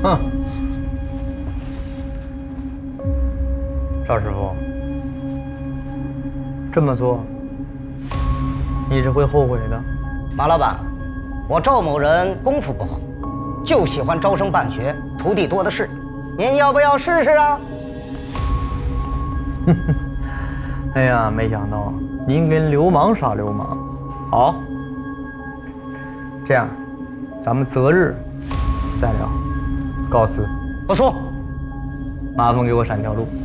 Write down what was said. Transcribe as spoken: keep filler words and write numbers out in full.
哼，赵师傅，这么做你是会后悔的。 马老板，我赵某人功夫不好，就喜欢招生办学，徒弟多的是。您要不要试试啊？ 哎呀，没想到您跟流氓耍流氓。好，这样，咱们择日再聊。告辞。 不错。 麻烦给我闪条路。